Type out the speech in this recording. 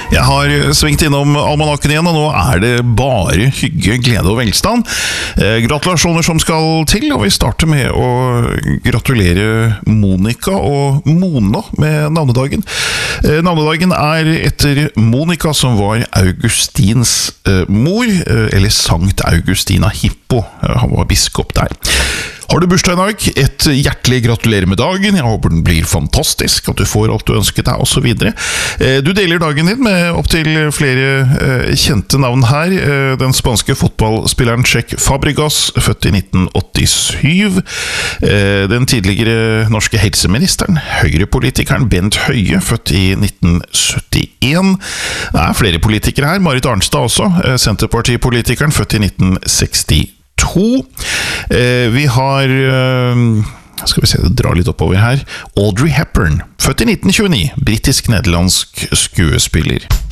Jeg har svingt innom almanakken igjen, og nå er det bare hygge, glede og velstand. Gratulasjoner som skal til, og vi starter med å gratulere Monica og Mona med navnedagen. Navnedagen er etter Monica, som var Augustins mor, eller Sankt Augustin av Hippo. Han var biskop der. Har du bursdag i dag? Et hjertelig gratulerer med dagen. Jeg håper den blir fantastisk, at du får alt du ønsket deg, og så videre. Du deler dagen din med opp til flere kjente navn her. Den spanske fotballspilleren Cesc Fabregas, født i 1987. Den tidligere norske helseministeren, høyrepolitikeren Bent Høie, født i 1971. Det er flere politikere her. Marit Arnstad også, Senterpartipolitikeren, født i 1962. Vi har, skal vi se, dra litt oppover her, Audrey Hepburn, født i 1929, britisk-nederlandsk skuespiller.